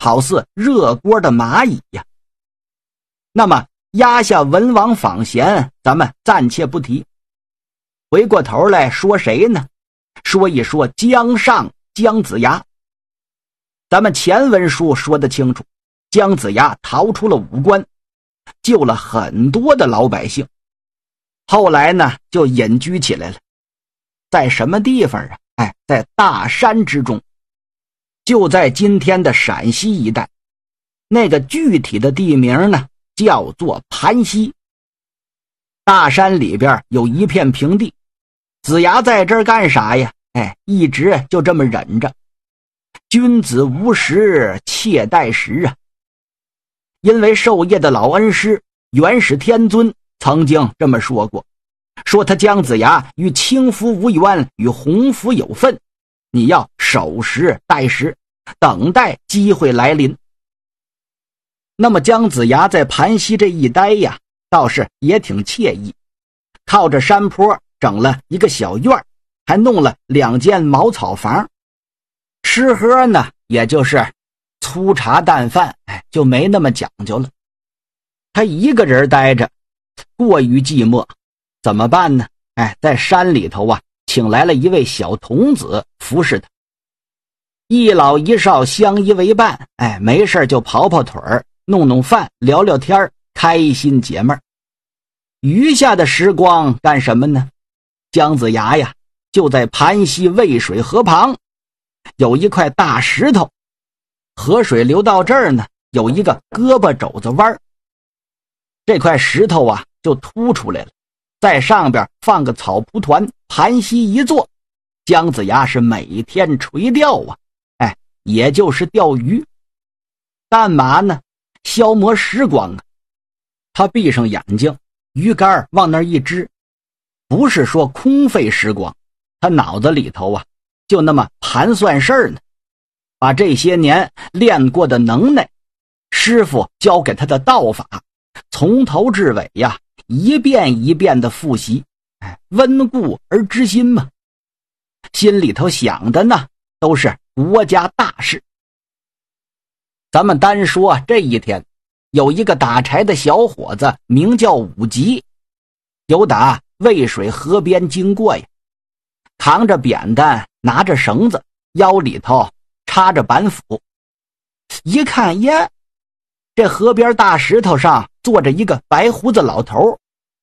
好似热锅的蚂蚁呀。那么压下文王访贤，咱们暂且不提，回过头来说谁呢？说一说姜尚、姜子牙。咱们前文书说得清楚，姜子牙逃出了武关，救了很多的老百姓，后来呢就隐居起来了。在什么地方啊？在大山之中，就在今天的陕西一带。那个具体的地名呢叫做盘溪。大山里边有一片平地，子牙在这儿干啥呀？一直就这么忍着。君子无时，妾待时啊。因为授业的老恩师元始天尊曾经这么说过，说他姜子牙与轻浮无冤，与鸿福有份，你要守时待时，等待机会来临。那么姜子牙在盘溪这一待呀，倒是也挺惬意，靠着山坡整了一个小院，还弄了2间茅草房，吃喝呢也就是粗茶淡饭，就没那么讲究了。他一个人待着过于寂寞，怎么办呢？在山里头啊，请来了一位小童子服侍他，一老一少相依为伴，没事就跑跑腿儿，弄弄饭，聊聊天，开心解闷。余下的时光干什么呢？姜子牙呀就在盘溪渭水河旁有一块大石头，河水流到这儿呢有一个胳膊肘子弯，这块石头啊就凸出来了，在上边放个草蒲团，盘膝一坐，姜子牙是每天垂钓啊，也就是钓鱼。干嘛呢？消磨时光啊。他闭上眼睛，鱼竿往那儿一支，不是说空费时光，他脑子里头啊就那么盘算事儿呢，把这些年练过的能耐，师傅教给他的道法，从头至尾呀一遍一遍的复习，温故而知新嘛。心里头想的呢都是国家大事。咱们单说这一天，有一个打柴的小伙子名叫武吉，由打渭水河边经过呀，扛着扁担，拿着绳子，腰里头插着板斧。一看耶，这河边大石头上坐着一个白胡子老头，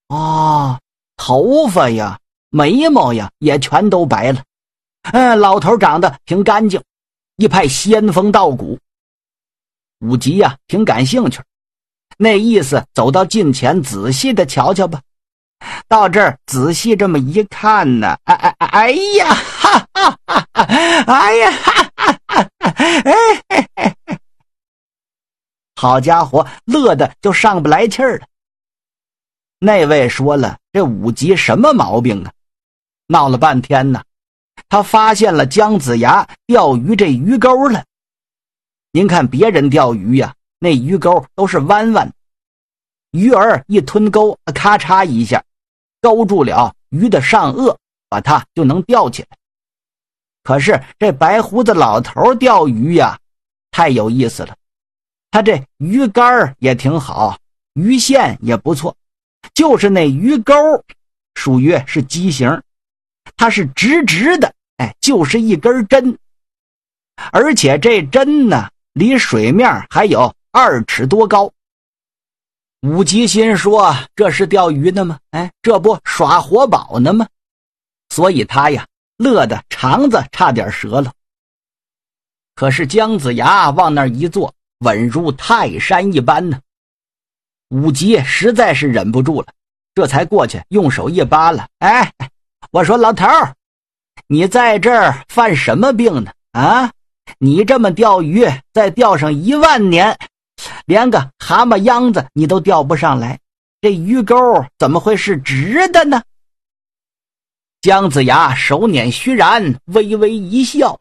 头发呀眉毛呀也全都白了，老头长得挺干净，一派仙风道骨。武吉呀挺感兴趣，那意思走到近前仔细的瞧瞧吧。到这儿仔细这么一看呢，哎呀哈哈哈，哎呀哈哈哈，好家伙，乐得就上不来气儿了。那位说了，这武吉什么毛病啊？闹了半天呢，他发现了姜子牙钓鱼这鱼钩了。您看别人钓鱼呀，那鱼钩都是弯弯的，鱼儿一吞钩，咔嚓一下勾住了鱼的上颚，把它就能钓起来。可是这白胡子老头钓鱼呀太有意思了，他这鱼竿也挺好，鱼线也不错，就是那鱼钩属于是畸形，它是直直的，就是一根针，而且这针呢离水面还有2尺多高。武吉心说，这是钓鱼的吗？这不耍活宝呢吗？所以他呀乐得肠子差点折了。可是姜子牙往那儿一坐，稳如泰山一般呢。武吉实在是忍不住了，这才过去用手一扒拉，我说老头儿，你在这儿犯什么病呢？你这么钓鱼，再钓上10000年，连个蛤蟆秧子你都钓不上来，这鱼钩怎么会是直的呢？姜子牙手捻虚髯，微微一笑，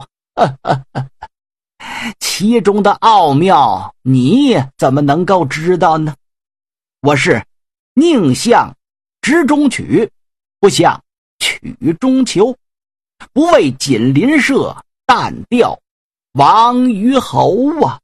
其中的奥妙你怎么能够知道呢？我是宁向直中取，不向曲中求，不为锦鳞社，但钓王于侯啊。